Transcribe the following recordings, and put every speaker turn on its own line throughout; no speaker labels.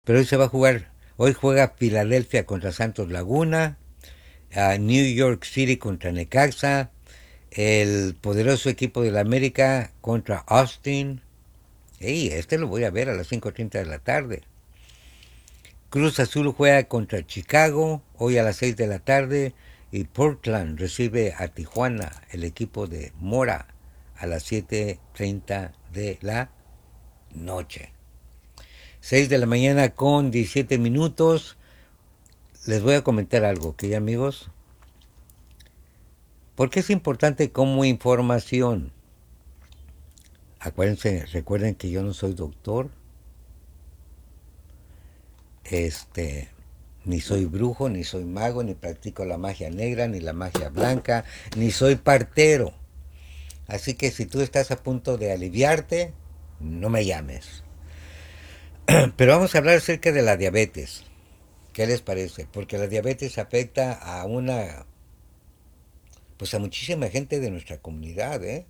Pero hoy se va a jugar, hoy juega Filadelfia contra Santos Laguna, New York City contra Necaxa, el poderoso equipo de la América contra Austin. Ey, este lo voy a ver a las 5:30 de la tarde. Cruz Azul juega contra Chicago hoy a las 6 de la tarde y Portland recibe a Tijuana, el equipo de Mora, a las 7:30 de la noche. 6 de la mañana con 17 minutos. Les voy a comentar algo, ¿ok, amigos? Porque es importante como información. Acuérdense, recuerden que yo no soy doctor, este, ni soy brujo, ni soy mago, ni practico la magia negra, ni la magia blanca, ni soy partero. Así que si tú estás a punto de aliviarte, no me llames. Pero vamos a hablar acerca de la diabetes. ¿Qué les parece? Porque la diabetes afecta a pues a muchísima gente de nuestra comunidad, ¿eh?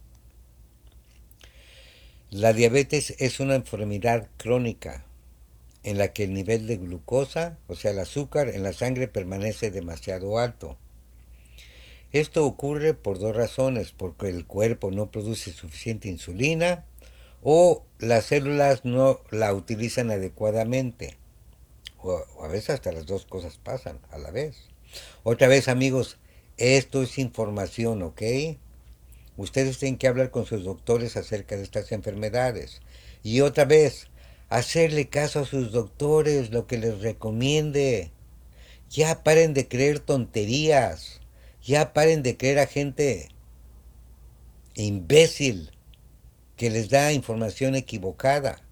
La diabetes es una enfermedad crónica en la que el nivel de glucosa, o sea, el azúcar en la sangre permanece demasiado alto. Esto ocurre por dos razones, porque el cuerpo no produce suficiente insulina o las células no la utilizan adecuadamente. O a veces hasta las dos cosas pasan a la vez. Otra vez, amigos, esto es información, ¿ok? Ustedes tienen que hablar con sus doctores acerca de estas enfermedades. Y otra vez, hacerle caso a sus doctores, lo que les recomiende. Ya paren de creer tonterías. Ya paren de creer a gente imbécil que les da información equivocada.